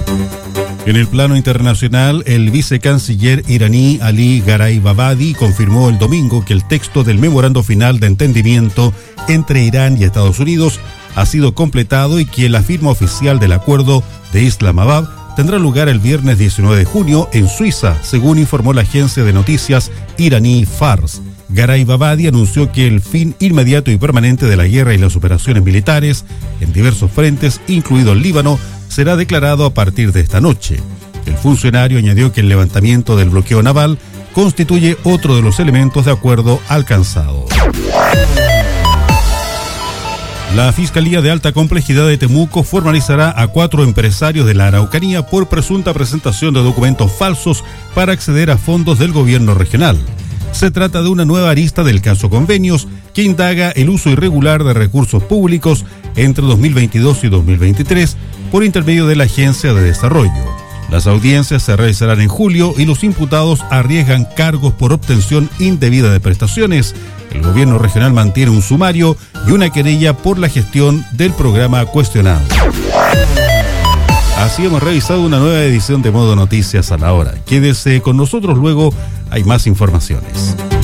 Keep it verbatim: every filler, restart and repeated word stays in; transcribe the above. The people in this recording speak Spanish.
En el plano internacional, el vicecanciller iraní Ali Gharibabadi confirmó el domingo que el texto del memorando final de entendimiento entre Irán y Estados Unidos ha sido completado y que la firma oficial del acuerdo de Islamabad tendrá lugar el viernes diecinueve de junio en Suiza, según informó la agencia de noticias iraní Fars. Gharibabadi anunció que el fin inmediato y permanente de la guerra y las operaciones militares en diversos frentes, incluido el Líbano, será declarado a partir de esta noche. El funcionario añadió que el levantamiento del bloqueo naval constituye otro de los elementos de acuerdo alcanzado. La Fiscalía de Alta Complejidad de Temuco formalizará a cuatro empresarios de la Araucanía por presunta presentación de documentos falsos para acceder a fondos del gobierno regional. Se trata de una nueva arista del caso Convenios que indaga el uso irregular de recursos públicos entre dos mil veintidós y dos mil veintitrés por intermedio de la Agencia de Desarrollo. Las audiencias se realizarán en julio y los imputados arriesgan cargos por obtención indebida de prestaciones. El gobierno regional mantiene un sumario y una querella por la gestión del programa cuestionado. Así hemos revisado una nueva edición de Modo Noticias a la hora. Quédese con nosotros, luego hay más informaciones.